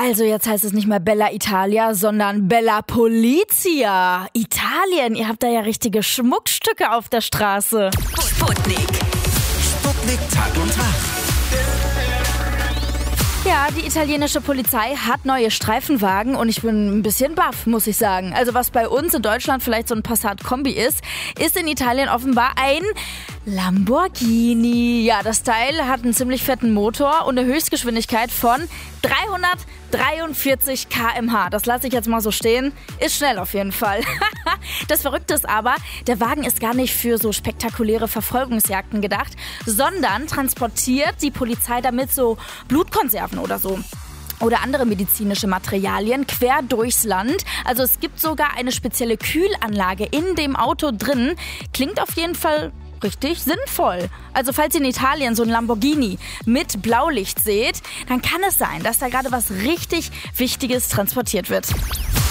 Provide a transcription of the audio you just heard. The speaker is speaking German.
Also jetzt heißt es nicht mehr Bella Italia, sondern Bella Polizia. Italien, ihr habt da ja richtige Schmuckstücke auf der Straße. Sputnik. Sputnik Tag und Tag. Ja, die italienische Polizei hat neue Streifenwagen und ich bin ein bisschen baff, muss ich sagen. Also was bei uns in Deutschland vielleicht so ein Passat-Kombi ist in Italien offenbar ein Lamborghini. Ja, das Teil hat einen ziemlich fetten Motor und eine Höchstgeschwindigkeit von 343 km/h. Das lasse ich jetzt mal so stehen. Ist schnell auf jeden Fall. Das Verrückte ist aber, der Wagen ist gar nicht für so spektakuläre Verfolgungsjagden gedacht, sondern transportiert die Polizei damit so Blutkonserven oder so. Oder andere medizinische Materialien quer durchs Land. Also es gibt sogar eine spezielle Kühlanlage in dem Auto drin. Klingt auf jeden Fall richtig sinnvoll. Also falls ihr in Italien so ein Lamborghini mit Blaulicht seht, dann kann es sein, dass da gerade was richtig Wichtiges transportiert wird.